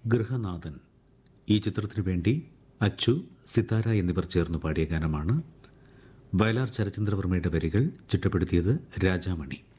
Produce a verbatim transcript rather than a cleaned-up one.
ഗൃഹനാഥൻ. ഈ ചിത്രത്തിനു വേണ്ടി അച്ചു, സിതാര എന്നിവർ ചേർന്ന് പാടിയ ഗാനമാണ്. വയലാർ ശരചന്ദ്രവർമ്മയുടെ വരികൾ, ചിട്ടപ്പെടുത്തിയത് രാജാമണി.